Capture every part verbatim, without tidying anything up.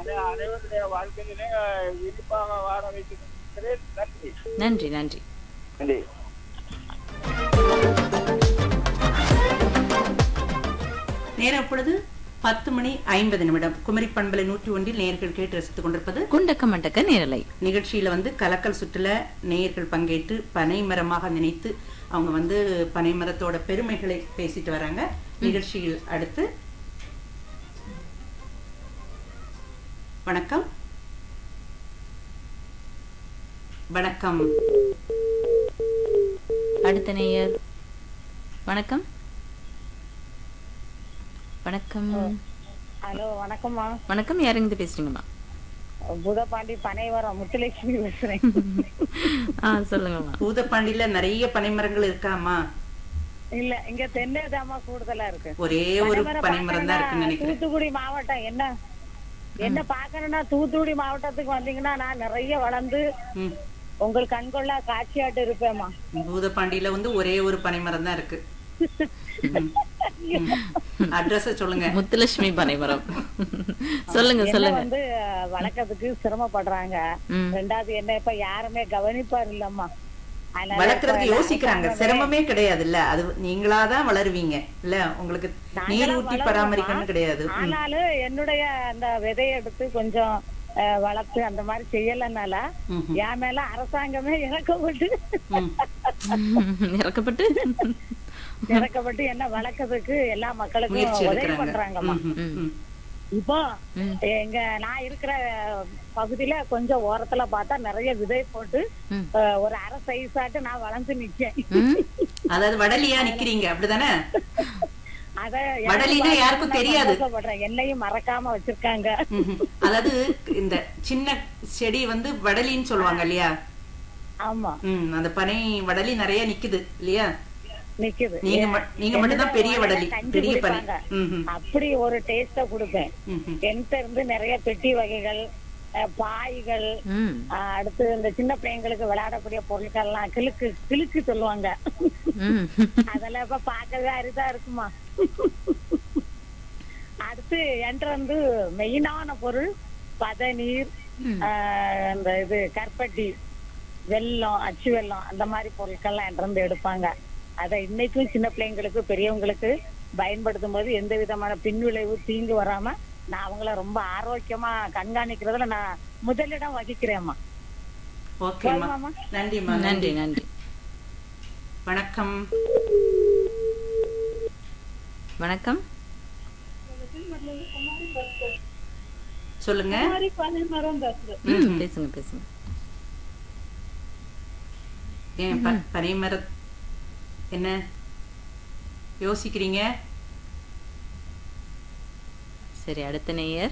அனைவருடைய வாழ்க்கையிலே இனிப்பாக வாழ வைக்கிறேன். நன்றி நன்றி நன்றி. நன்றி. நேரம் இப்பொழுது பத்து மணி ஐம்பது நிமிடம். குமரி பண்பலை நூற்றி ஒன்றில் நேயர்கள் கேட்டு ரசித்துக் கொண்டிருப்பது குண்டக்க மண்டக்க நேரலை நிகழ்ச்சியில வந்து கலக்கல் சுற்றுல நேயர்கள் பங்கேற்று பனை மரமாக நினைத்து அவங்க வந்து பனை மரத்தோட பெருமைகளை பேசிட்டு வராங்க. நிகழ்ச்சியில் அடுத்து வணக்கம் வணக்கம் அடுத்த நேயர். வணக்கம் வணக்கம். ஹலோ வணக்கம்மா. வணக்கம், யாருங்க பேசுறீங்கம்மா? பூதப்பாண்டி பனைவரம் முத்துலட்சுமி பேசுறேன். ஆஹ் சொல்லுங்கம்மா. பூதப்பாண்டியில நிறைய பனை மரங்கள் இருக்காமா? இல்ல, இங்க தென்னைதாமா கூடுதலா இருக்கு. ஒரே ஒரு பனை மரம் தான் இருக்குன்னு நினைக்கிறேன். தூத்துக்குடி மாவட்டம் என்ன என்ன பாக்கணும்னா தூத்துக்குடி மாவட்டத்துக்கு வந்தீங்கன்னா நான் நிறைய வளர்ந்து உங்கள் கண்கொள்ளா காட்சியாட்டு இருப்பேம்மா. பூதப்பாண்டியில வந்து ஒரே ஒரு பனை மரம் தான் இருக்கு. அட்ரஸ் சொல்லுங்க. முத்துலட்சுமி பனைமரம். சொல்லுங்க சொல்லுங்க. வந்து வளர்க்கறதுக்கு சிரமப்படுறாங்க. ரெண்டாவது என்ன இப்ப யாருமே கவனிப்பார் இல்லம்மா. வளர்க்கறதுக்கு யோசிக்கிறாங்க. சிரமமே கிடையாது இல்ல, அது நீங்களாதான் வளருவீங்க இல்ல, உங்களுக்கு நீர் ஊற்றி பராமரிக்கணும் கிடையாது. ஆனாலும் என்னுடைய அந்த விதையை எடுத்து கொஞ்சம் வளர்த்து அந்த மாதிரி செய்யலனால என் மேல அரசாங்கமே இறக்கப்பட்டு இறக்கப்பட்டு இறக்கப்பட்டு என்ன வளர்க்கறதுக்கு எல்லா மக்களுக்கும் உதவி பண்றாங்கம்மா. இப்போ எங்க நான் இருக்கிற பகுதியில கொஞ்சம் ஓரத்துல பார்த்தா நிறைய விதை போட்டு ஒரு அரை சைஸ் ஆட்டு நான் வளர்ந்து நிக்கேன். அதாவது வடலியா நிக்கிறீங்க அப்படிதானே? அத வடலினா யாருக்கும் தெரியாது. என்னையும் மறக்காம வச்சிருக்காங்க. அதாவது இந்த சின்ன செடி வந்து வடலின்னு சொல்லுவாங்க இல்லையா? ஆமா. உம் அந்த பனை வடலி நிறைய நிக்குது இல்லையா? நிக்குது. நீங்க நீங்க மட்டும் தான் பெரிய வடலி, பெரிய பனை. அப்படி ஒரு டேஸ்ட கொடுப்பேன். என்கிட்ட இருந்து நிறைய பெட்டி வகைகள், பாய்கள், அடுத்து இந்த சின்ன பிள்ளைங்களுக்கு விளையாடக்கூடிய பொருட்கள் எல்லாம் கிளுக்கு கிளுக்கு சொல்லுவாங்க. அதெல்லாம் இப்ப பாக்கவே அரிதா இருக்குமா. அடுத்து என்கிட்ட வந்து மெயினான பொருள் பதநீர், இந்த இது கற்பட்டி, வெல்லம், அச்சு வெல்லம், அந்த மாதிரி பொருட்கள்லாம் என்கிட்ட இருந்து எடுப்பாங்க. அதை இன்னைக்கும் சின்ன பிள்ளைங்களுக்கு பெரியவங்களுக்கு பயன்படுத்தும் போது எந்த விதமான பின்விளைவு தீங்கு வராம நான் அவங்கள ரொம்ப ஆரோக்கியமா கண்காணிக்கிறதுல நான் முதலிடம் வகிக்கிறேம்மா. நன்றிமா. நன்றி நன்றி. வணக்கம் வணக்கம். சொல்லுங்க. பேசுங்க பேசுங்க. ஏன் பனை மர என்ன யோசிக்கிறீங்க? சரி, அடுத்த நேயர்.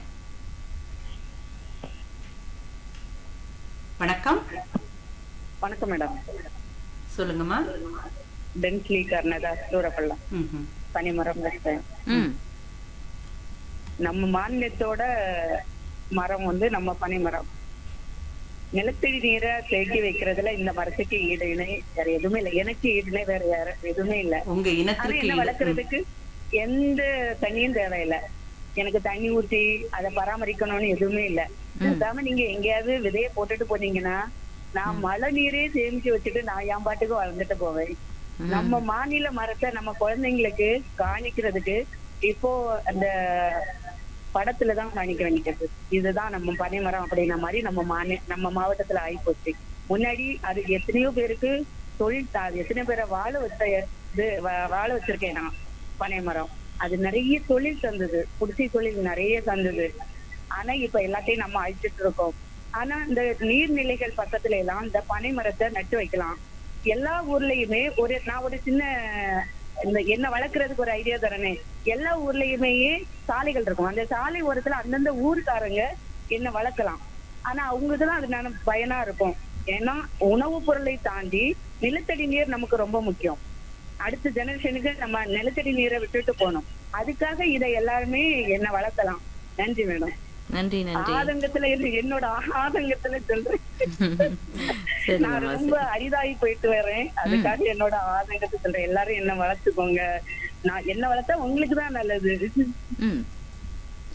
வணக்கம். வணக்கம் மேடம். சொல்லுங்கம்மா. பென்ஸ்லி கர்ணதாஸ் தூரப்பள்ளம் பனிமரம் வச்சேன். நம்ம மாநிலத்தோட மரம் வந்து நம்ம பனைமரம். நிலத்தடி நீரை தேக்கி வைக்கிறதுல இந்த மரத்துக்கு ஈடு இணை வேற எதுவுமே இல்லை. எனக்கு ஈடு இணை வேற யார எதுவுமே இல்லை. உங்க இனத்துக்கு வளர்க்கறதுக்கு எந்த தண்ணியும் தேவையில்லை. எனக்கு தண்ணி ஊற்றி அதை பராமரிக்கணும்னு எதுவுமே இல்லை. பேசாம நீங்க எங்கேயாவது விதைய போட்டுட்டு போனீங்கன்னா நான் மழை நீரே சேமிச்சு வச்சுட்டு நான் என் பாட்டுக்கு வளர்ந்துட்டு போவேன். நம்ம மாநில மரத்தை நம்ம குழந்தைங்களுக்கு காணிக்கிறதுக்கு இப்போ அந்த படத்துலதான் காணிக்க வேண்டியது. இதுதான் நம்ம பனைமரம் அப்படின்ன மாதிரி நம்ம மாநில நம்ம மாவட்டத்துல ஆயிப்போச்சு. முன்னாடி அது எத்தனையோ பேருக்கு தொழில், எத்தனையோ பேரை வாழ வச்ச வாழ வச்சிருக்கேன் நான். பனைமரம் அது நிறைய தொழில் தந்தது, குடிசை தொழில் நிறைய தந்தது. ஆனா இப்ப எல்லாத்தையும் நம்ம அழிச்சிட்டு இருக்கோம். ஆனா இந்த நீர்நிலைகள் பக்கத்துல எல்லாம் இந்த பனை மரத்தை நட்டு வைக்கலாம். எல்லா ஊர்லயுமே ஒரு நான் ஒரு சின்ன இந்த என்ன வளர்க்கறதுக்கு ஒரு ஐடியா தரனே. எல்லா ஊர்லயுமே சாலைகள் இருக்கும். அந்த சாலை ஓரத்துல அந்தந்த ஊருக்காரங்க என்ன வளர்க்கலாம். ஆனா அவங்கதான் அது பயனா இருக்கும். ஏன்னா உணவு பொருளை தாண்டி நிலத்தடி நீர் நமக்கு ரொம்ப முக்கியம். அடுத்த ஜெனரேஷனுக்கு நம்ம நிலத்தடி நீரை விட்டுட்டு போனோம். அதுக்காக இதை எல்லாருமே என்ன வளர்க்கலாம். நன்றி மேடம். நன்றி நன்றி. ஆதங்கத்துல இருந்து என்னோட ஆதங்கத்துல சொல்றேன். நான் ரொம்ப அரிதாகி போயிட்டு வரேன். அதுக்காக என்னோட ஆதங்கத்தை சொல்றேன். எல்லாரும் என்ன வளர்த்துக்கோங்க. நான் என்ன வளர்த்தா உங்களுக்கு தான் நல்லது.